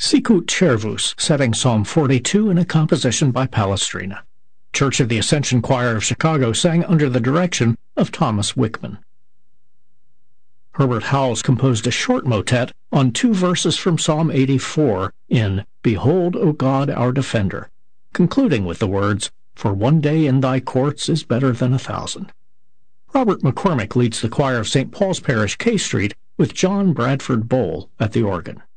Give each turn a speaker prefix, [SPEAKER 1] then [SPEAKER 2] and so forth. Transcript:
[SPEAKER 1] Sicut Cervus, setting Psalm 42 in a composition by Palestrina. Church of the Ascension Choir of Chicago sang under the direction of Thomas Wickman. Herbert Howells composed a short motet on 2 verses from Psalm 84 in Behold, O God, our Defender, concluding with the words, For one day in thy courts is better than 1,000. Robert McCormick leads the choir of St. Paul's Parish, K Street, with John Bradford Bowl at the organ.